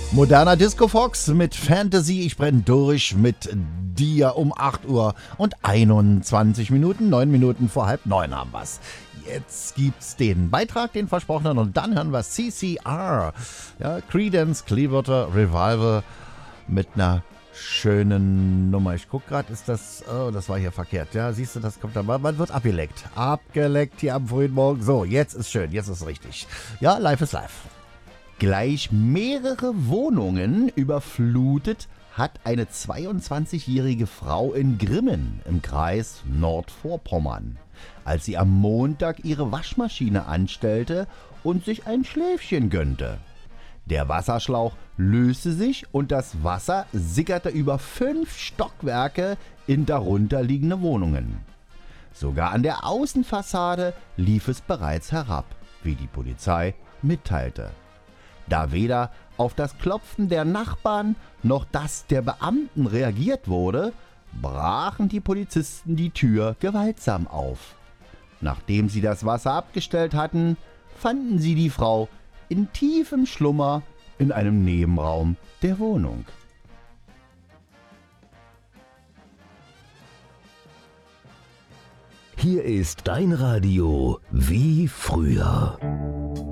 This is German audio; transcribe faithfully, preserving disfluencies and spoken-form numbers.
Moderner Disco Fox mit Fantasy. Ich brenne durch mit dir um acht Uhr und einundzwanzig Minuten. neun Minuten vor halb neun haben wir's. Jetzt gibt's den Beitrag, den versprochenen, und dann hören wir C C R. Ja, Creedence Clearwater Revival mit einer schönen Nummer. Ich guck gerade, ist das, oh, das war hier verkehrt. Ja, siehst du, das kommt da, man wird abgeleckt. Abgeleckt hier am frühen Morgen. So, jetzt ist schön, jetzt ist richtig. Ja, live ist live. Gleich mehrere Wohnungen überflutet hat eine zweiundzwanzigjährige Frau in Grimmen im Kreis Nordvorpommern, als sie am Montag ihre Waschmaschine anstellte und sich ein Schläfchen gönnte. Der Wasserschlauch löste sich und das Wasser sickerte über fünf Stockwerke in darunterliegende Wohnungen. Sogar an der Außenfassade lief es bereits herab, wie die Polizei mitteilte. Da weder auf das Klopfen der Nachbarn noch das der Beamten reagiert wurde, brachen die Polizisten die Tür gewaltsam auf. Nachdem sie das Wasser abgestellt hatten, fanden sie die Frau in tiefem Schlummer in einem Nebenraum der Wohnung. Hier ist dein Radio wie früher.